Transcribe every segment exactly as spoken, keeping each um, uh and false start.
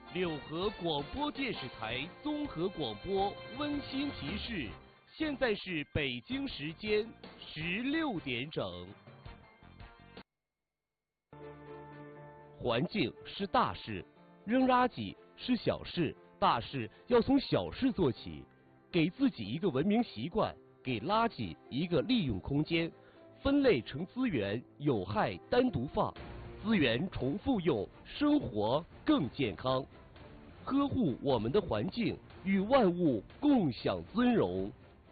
柳河广播电视台综合广播温馨提示：现在是北京时间十六点整。环境是大事，扔垃圾是小事，大事要从小事做起。给自己一个文明习惯，给垃圾一个利用空间，分类成资源，有害单独放，资源重复用，生活更健康。呵护我们的环境，与万物共享尊荣。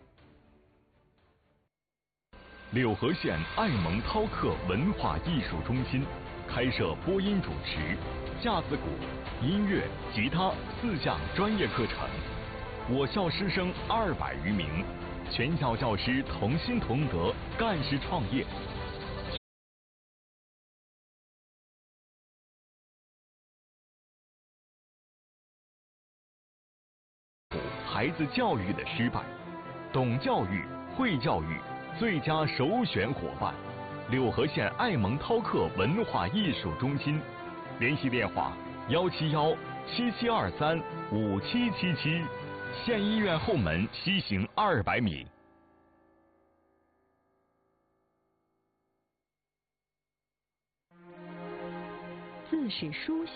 柳河县爱蒙涛客文化艺术中心开设播音主持、架子鼓、音乐、吉他四项专业课程。我校师生二百余名，全校教师同心同德，干事创业。孩子教育的失败，懂教育、会教育最佳首选伙伴，柳河县爱蒙涛客文化艺术中心，联系电话幺七幺七七二三五七七七，县医院后门西行二百米。 自是书写。